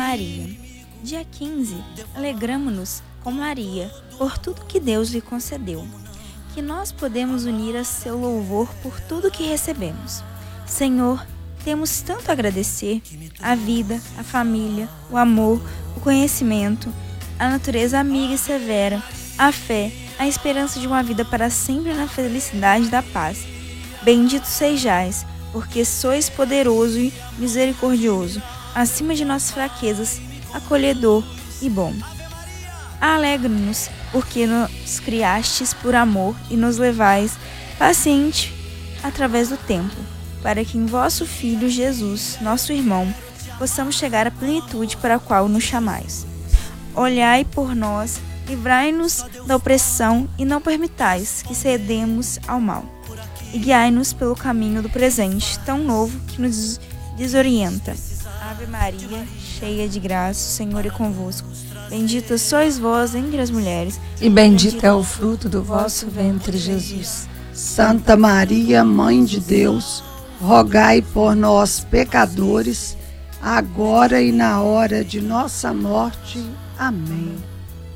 Maria. Dia 15, alegramo-nos com Maria por tudo que Deus lhe concedeu, que nós podemos unir a seu louvor por tudo que recebemos. Senhor, temos tanto a agradecer: a vida, a família, o amor, o conhecimento, a natureza amiga e severa, a fé, a esperança de uma vida para sempre na felicidade da paz. Bendito sejais, porque sois poderoso e misericordioso, acima de nossas fraquezas, acolhedor e bom. Alegre-nos, porque nos criastes por amor e nos levais paciente através do tempo, para que em vosso Filho Jesus, nosso irmão, possamos chegar à plenitude para a qual nos chamais. Olhai por nós, livrai-nos da opressão e não permitais que cedemos ao mal. E guiai-nos pelo caminho do presente, tão novo que nos desorienta. Ave Maria, cheia de graça, o Senhor é convosco. Bendita sois vós entre as mulheres, e bendito é o fruto do vosso ventre, Jesus. Santa Maria, Mãe de Deus, rogai por nós, pecadores, agora e na hora de nossa morte. Amém.